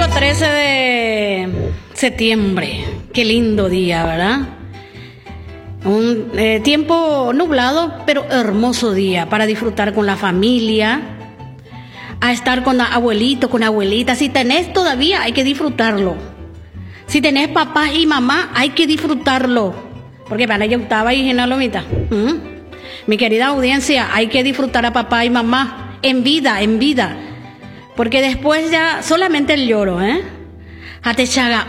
13 de septiembre. Qué lindo día, ¿verdad? Un tiempo nublado, pero hermoso día para disfrutar con la familia, a estar con abuelito, con abuelita. Si tenés todavía, hay que disfrutarlo. Si tenés papá y mamá, hay que disfrutarlo. Porque para ella estaba y en la lomita. Mi querida audiencia, hay que disfrutar a papá y mamá en vida, en vida. Porque después ya solamente el lloro, Entonces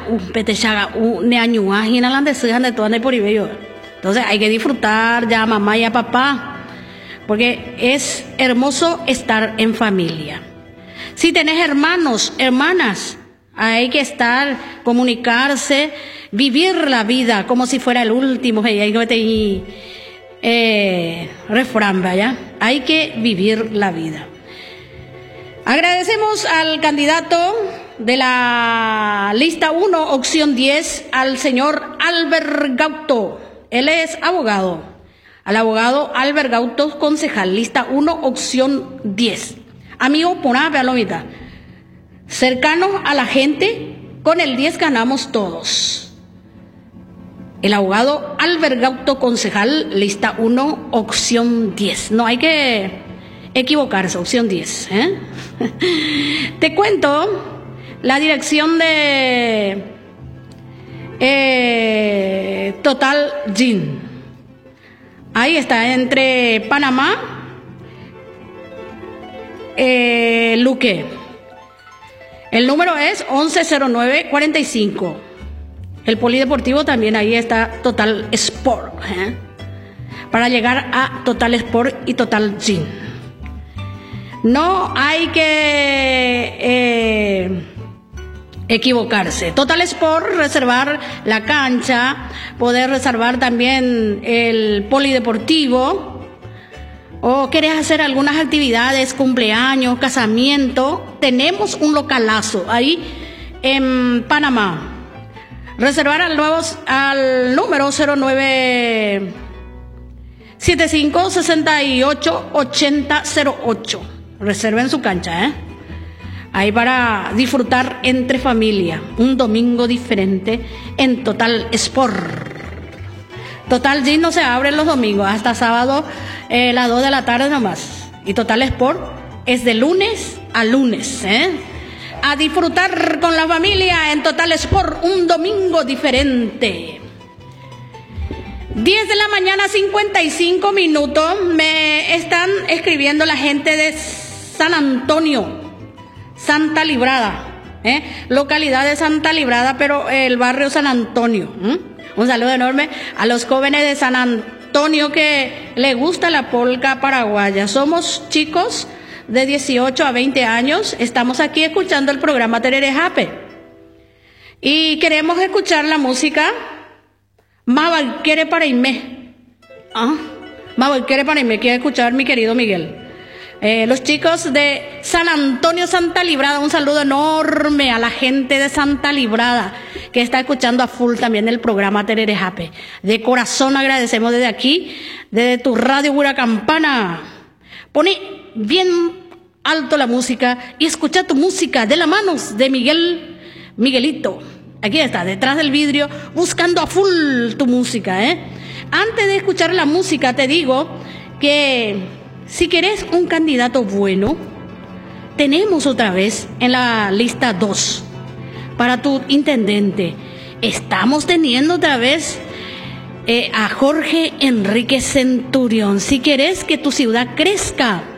hay que disfrutar ya a mamá y a papá, porque es hermoso estar en familia. Si tenés hermanos, hermanas, hay que estar, comunicarse, vivir la vida como si fuera el último refrán, ¿vaya? Hay que vivir la vida. Agradecemos al candidato de la lista 1, opción 10, al señor Albert Gauto. Él es abogado. Al abogado Albert Gauto, concejal, lista 1, opción 10. Amigo, poná, palomita. Cercanos a la gente, con el 10 ganamos todos. El abogado Albert Gauto, concejal, lista 1, opción 10. No hay que equivocarse, opción 10. Te cuento la dirección de Total Gin. Ahí está, entre Panamá, Luque. El número es 110945. El polideportivo también, ahí está Total Sport. Para llegar a Total Sport y Total Gin. No hay que equivocarse. Total Sport, reservar la cancha, poder reservar también el polideportivo, o querés hacer algunas actividades, cumpleaños, casamiento. Tenemos un localazo ahí en Panamá. Reservar al número 0975688008. Reserven su cancha, ahí para disfrutar entre familia, un domingo diferente en Total Sport. Total Gym no se abre los domingos, hasta sábado las 2 de la tarde nomás. Y Total Sport es de lunes a lunes, a disfrutar con la familia en Total Sport, un domingo diferente. 10 de la mañana, 55 minutos. Me están escribiendo la gente de San Antonio, Santa Librada, localidad de Santa Librada, pero el barrio San Antonio. Un saludo enorme a los jóvenes de San Antonio que les gusta la polca paraguaya. Somos chicos de 18 a 20 años, estamos aquí escuchando el programa Terere Jape y queremos escuchar la música Mabalquere para Ime. Mabalquere para Ime, quiere escuchar mi querido Miguel. Los chicos de San Antonio, Santa Librada, un saludo enorme a la gente de Santa Librada que está escuchando a full también el programa Terere Jape. De corazón agradecemos desde aquí, desde tu radio Huracampana. Pone bien alto la música y escucha tu música de las manos de Miguelito. Aquí está, detrás del vidrio, buscando a full tu música, Antes de escuchar la música, te digo que si querés un candidato bueno, tenemos otra vez en la lista 2 para tu intendente. Estamos teniendo otra vez a Jorge Enrique Centurión. Si querés que tu ciudad crezca,